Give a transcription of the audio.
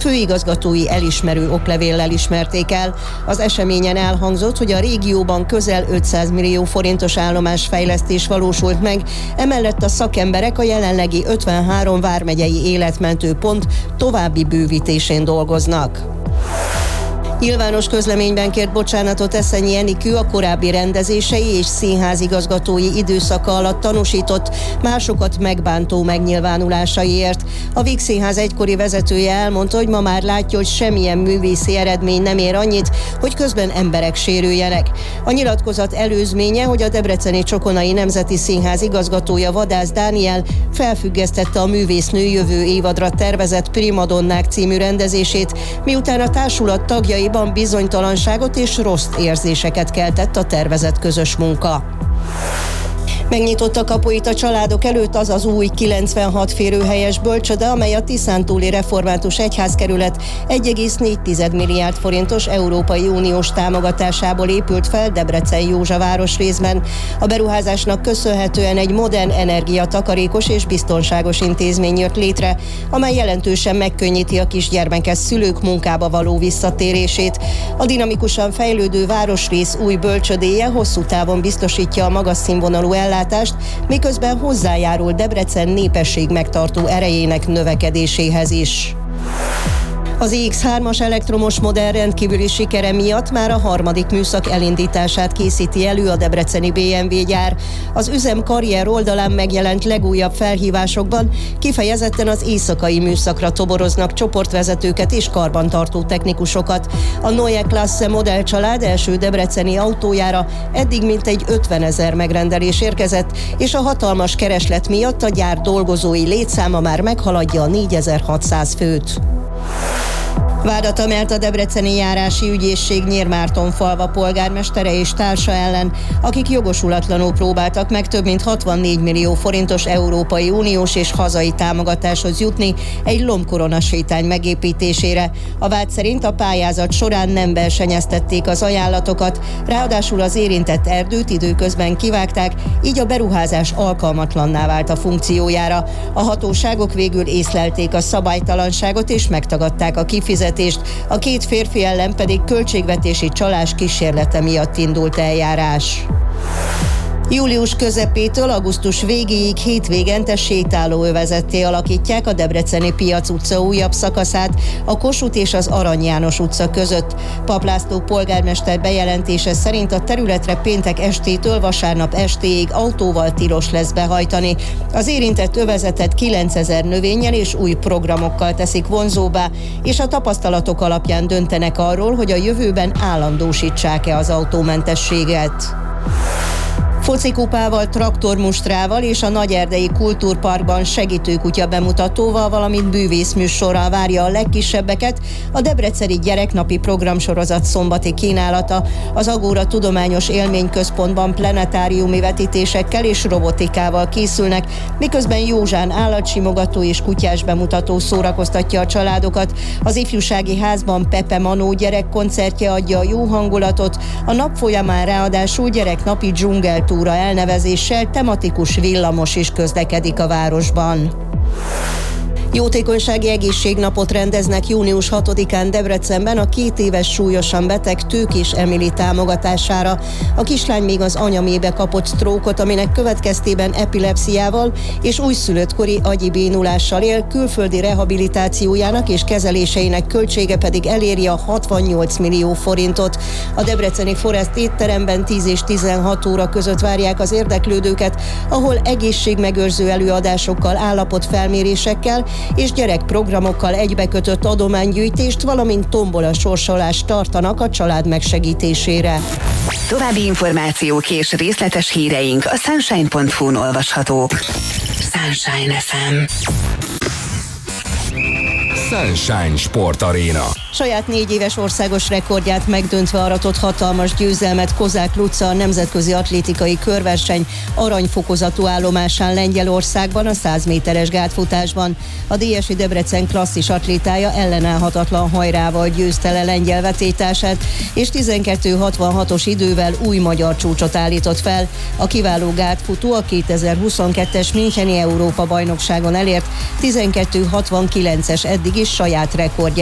főigazgatói elismerő oklevéllel ismerték el. Az eseményen elhangzott, hogy a régióban közel 500 millió forintos állomásfejlesztés valósult meg, emellett a szakemberek a jelenlegi 53 vármegyei életmentő pont további bővítésén dolgoznak. Nyilvános közleményben kért bocsánatot Eszenyi Enikő a korábbi rendezései és színházigazgatói időszaka alatt tanúsított, másokat megbántó megnyilvánulásaiért. A Vígszínház egykori vezetője elmondta, hogy ma már látja, hogy semmilyen művészi eredmény nem ér annyit, hogy közben emberek sérüljenek. A nyilatkozat előzménye, hogy a debreceni Csokonai Nemzeti Színház igazgatója Vadász Dániel felfüggesztette a művésznő jövő évadra tervezett Primadonnák című rendezését, miután a társulat tagjaiban bizonytalanságot és rossz érzéseket keltett a tervezett közös munka. Megnyitotta kapuit a családok előtt az új 96 férőhelyes bölcsöde, amely a Tiszántúli Református Egyházkerület 1,4 milliárd forintos Európai Uniós támogatásából épült fel Debrecen-Józsa városrészben. A beruházásnak köszönhetően egy modern, energiatakarékos és biztonságos intézmény jött létre, amely jelentősen megkönnyíti a kisgyermekes szülők munkába való visszatérését. A dinamikusan fejlődő városrész új bölcsödéje hosszú távon biztosítja a magas színvonalú ellátást, miközben hozzájárul Debrecen népesség megtartó erejének növekedéséhez is. Az iX3-as elektromos modell rendkívüli sikere miatt már a harmadik műszak elindítását készíti elő a debreceni BMW gyár. Az üzem karrier oldalán megjelent legújabb felhívásokban kifejezetten az éjszakai műszakra toboroznak csoportvezetőket és karbantartó technikusokat. A Neue Klasse modellcsalád első debreceni autójára eddig mintegy 50 000 megrendelés érkezett, és a hatalmas kereslet miatt a gyár dolgozói létszáma már meghaladja a 4600 főt. Vádat emelt a debreceni járási ügyészség Nyírmártonfalva polgármestere és társa ellen, akik jogosulatlanul próbáltak meg több mint 64 millió forintos Európai Uniós és hazai támogatáshoz jutni egy lombkoronasétány megépítésére. A vád szerint a pályázat során nem versenyeztették az ajánlatokat, ráadásul az érintett erdőt időközben kivágták, így a beruházás alkalmatlanná vált a funkciójára. A hatóságok végül észlelték a szabálytalanságot és megtagadták a kifizetést. A két férfi ellen pedig költségvetési csalás kísérlete miatt indult eljárás. Július közepétől augusztus végéig hétvégente sétálóövezetté alakítják a debreceni Piac utca újabb szakaszát a Kossuth és az Arany János utca között. Pap László polgármester bejelentése szerint a területre péntek estétől vasárnap estéig autóval tilos lesz behajtani. Az érintett övezetet 9000 növényel és új programokkal teszik vonzóbbá, és a tapasztalatok alapján döntenek arról, hogy a jövőben állandósítsák-e az autómentességet. Focikupával, traktormustrával és a Nagyerdei Kultúrparkban segítőkutya bemutatóval, valamint bűvészműsorral várja a legkisebbeket a debreceni gyereknapi programsorozat szombati kínálata. Az Agóra Tudományos Élményközpontban planetáriumi vetítésekkel és robotikával készülnek, miközben Józsán állatsimogató és kutyás bemutató szórakoztatja a családokat. Az ifjúsági házban Pepe Manó gyerekkoncertje adja a jó hangulatot, a nap folyamán ráadásul gyereknapi dzsungeltúra elnevezéssel tematikus villamos is közlekedik a városban. Jótékonysági egészségnapot rendeznek június 6-án Debrecenben a 2 éves súlyosan beteg Tőkés Emili támogatására. A kislány még az anyamébe kapott sztrókot, aminek következtében epilepsziával és újszülöttkori agyi bénulással él, külföldi rehabilitációjának és kezeléseinek költsége pedig eléri a 68 millió forintot. A debreceni Forest étteremben 10 és 16 óra között várják az érdeklődőket, ahol egészségmegőrző előadásokkal, állapotfelmérésekkel és gyerekprogramokkal egybekötött adománygyűjtést, valamint tombola sorsolást tartanak a család megsegítésére. További információk és részletes híreink a sunshine.hu-n olvashatók. Sunshine FM. Sunshine Sport Arena. Saját 4 éves országos rekordját megdöntve aratott hatalmas győzelmet Kozák Luca a nemzetközi atlétikai körverseny aranyfokozatú állomásán Lengyelországban a 100 méteres gátfutásban. A DSI Debrecen klasszis atlétája ellenállhatatlan hajrával győzte le lengyel vetétársát, és 12.66-os idővel új magyar csúcsot állított fel. A kiváló gátfutó a 2022-es Müncheni Európa-bajnokságon elért 12.69-es eddig is saját rekordját